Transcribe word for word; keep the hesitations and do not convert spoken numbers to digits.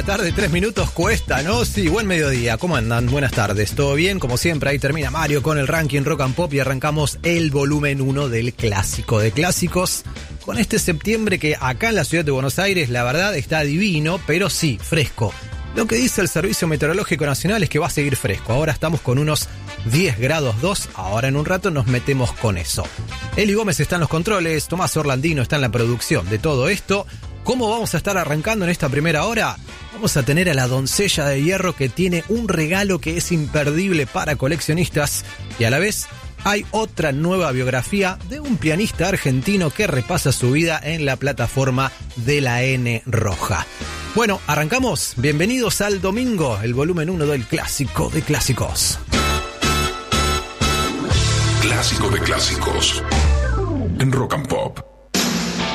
Tarde, tres minutos cuesta, ¿no? Sí, buen mediodía. ¿Cómo andan? Buenas tardes. ¿Todo bien? Como siempre, ahí termina Mario con el ranking Rock and Pop y arrancamos el volumen uno del clásico de clásicos. Con este septiembre que acá en la ciudad de Buenos Aires, la verdad, está divino, pero sí, fresco. Lo que dice el Servicio Meteorológico Nacional es que va a seguir fresco. Ahora estamos con unos diez grados dos. Ahora en un rato nos metemos con eso. Eli Gómez está en los controles. Tomás Orlandino está en la producción de todo esto. ¿Cómo vamos a estar arrancando en esta primera hora? Vamos a tener a la doncella de hierro que tiene un regalo que es imperdible para coleccionistas. Y a la vez hay otra nueva biografía de un pianista argentino que repasa su vida en la plataforma de la N Roja. Bueno, arrancamos. Bienvenidos al domingo, el volumen uno del clásico de clásicos. Clásico de clásicos en Rock and Pop.